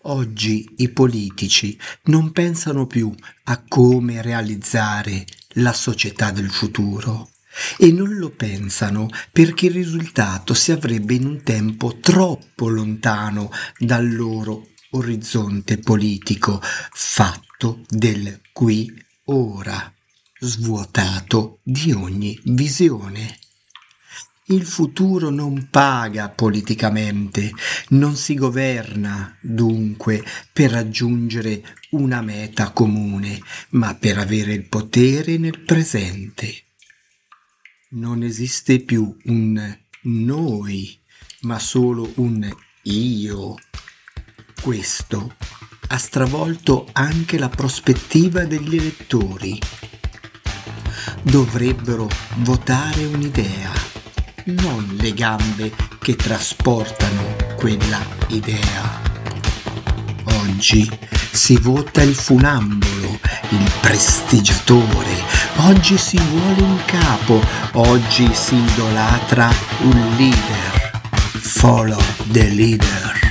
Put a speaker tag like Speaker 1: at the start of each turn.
Speaker 1: Oggi i politici non pensano più a come realizzare la società del futuro e non lo pensano perché il risultato si avrebbe in un tempo troppo lontano dal loro orizzonte politico, fatto del qui ora, svuotato di ogni visione. Il futuro non paga politicamente, non si governa dunque per raggiungere una meta comune, ma per avere il potere nel presente. Non esiste più un noi, ma solo un io. Questo ha stravolto anche la prospettiva degli elettori. Dovrebbero votare un'idea, non le gambe che trasportano quella idea. Oggi si vota il funambolo, il prestigiatore, oggi si vuole un capo, oggi si idolatra un leader. Follow the leader.